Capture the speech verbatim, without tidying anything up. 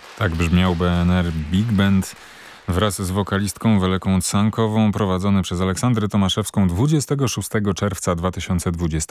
Tak brzmiał B N R Big Band wraz z wokalistką Weleką Cankową, prowadzony przez Aleksandrę Tomaszewską dwudziestego szóstego czerwca dwa tysiące dwudziestego